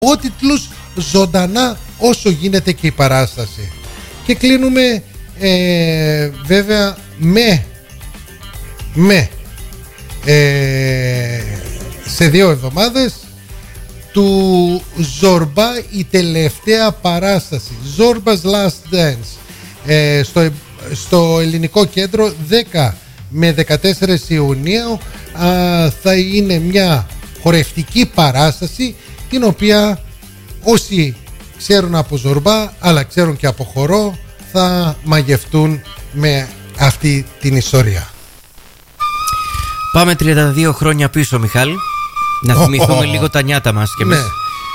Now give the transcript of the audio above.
ο τίτλος ζωντανά όσο γίνεται και η παράσταση. Και κλείνουμε βέβαια σε 2 εβδομάδες του Ζόρμπα η τελευταία παράσταση, Ζόρμπας Last Dance, στο Ελληνικό Κέντρο 10 με 14 Ιουνίου. Θα είναι μια χορευτική παράσταση την οποία όσοι ξέρουν από Ζόρμπα αλλά ξέρουν και από χορό θα μαγευτούν με αυτή την ιστορία. Πάμε 32 χρόνια πίσω, Μιχάλη. Να θυμηθούμε λίγο τα νιάτα μας κι εμείς. Ναι.